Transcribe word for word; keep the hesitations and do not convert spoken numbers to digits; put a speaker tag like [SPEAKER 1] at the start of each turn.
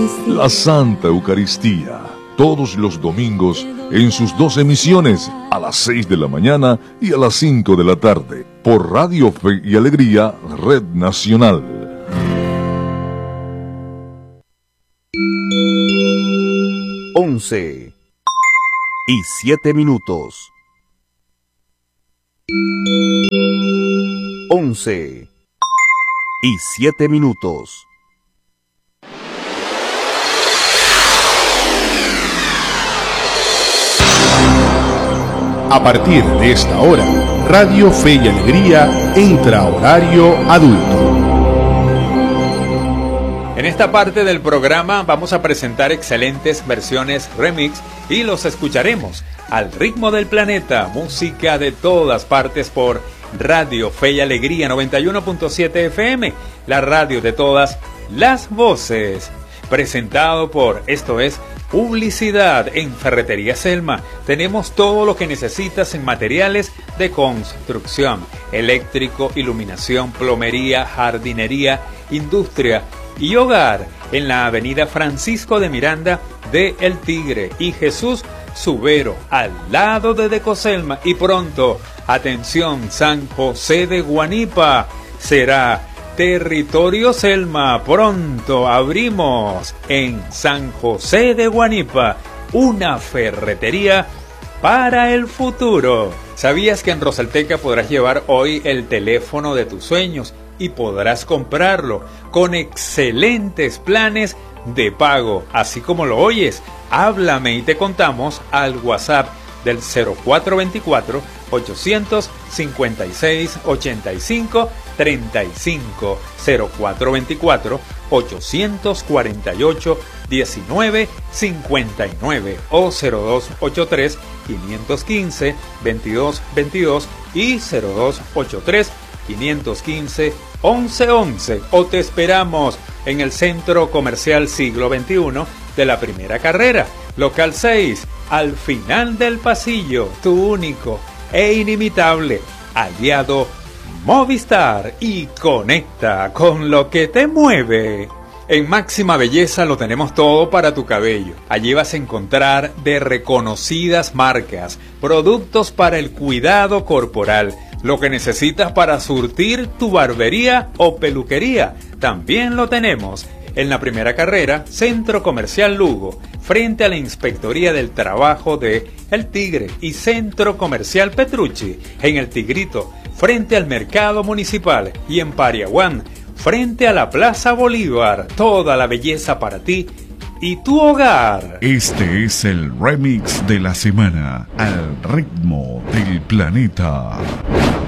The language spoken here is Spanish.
[SPEAKER 1] La Santa Eucaristía, todos los domingos en sus dos emisiones, a las seis de la mañana y a las cinco de la tarde, por Radio Fe y Alegría, Red Nacional.
[SPEAKER 2] Once y siete minutos. Once y siete minutos.
[SPEAKER 3] A partir de esta hora, Radio Fe y Alegría entra a horario adulto.
[SPEAKER 4] En esta parte del programa vamos a presentar excelentes versiones remix y los escucharemos al ritmo del planeta, música de todas partes por Radio Fe y Alegría noventa y uno punto siete F M, la radio de todas las voces. Presentado por, esto es, Publicidad en Ferretería Selma. Tenemos todo lo que necesitas en materiales de construcción, eléctrico, iluminación, plomería, jardinería, industria y hogar en la avenida Francisco de Miranda de El Tigre y Jesús Subero, al lado de Decoselma. Y pronto, atención, San José de Guanipa será Territorio Selma. Pronto abrimos en San José de Guanipa una ferretería para el futuro. ¿Sabías que en Rosalteca podrás llevar hoy el teléfono de tus sueños y podrás comprarlo con excelentes planes de pago? Así como lo oyes, háblame y te contamos al WhatsApp del cero cuatro veinticuatro, ochocientos cincuenta y seis, ochenta y cinco, treinta y cinco, cero cuatro veinticuatro, ochocientos cuarenta y ocho, diecinueve, cincuenta y nueve o cero dos ochenta y tres, quinientos quince, veintidós veintidós y cero dos ochenta y tres, quinientos quince, once once, o te esperamos en el Centro Comercial Siglo veintiuno de la Primera Carrera, local seis, al final del pasillo, tu único e inimitable aliado Movistar, y conecta con lo que te mueve. En Máxima Belleza lo tenemos todo para tu cabello. Allí vas a encontrar de reconocidas marcas, productos para el cuidado corporal, lo que necesitas para surtir tu barbería o peluquería. También lo tenemos en la Primera Carrera, Centro Comercial Lugo, frente a la Inspectoría del Trabajo de El Tigre, y Centro Comercial Petrucci, en El Tigrito, frente al Mercado Municipal, y en Pariaguán, frente a la Plaza Bolívar. Toda la belleza para ti y tu hogar.
[SPEAKER 5] Este es el remix de la semana, al ritmo del planeta.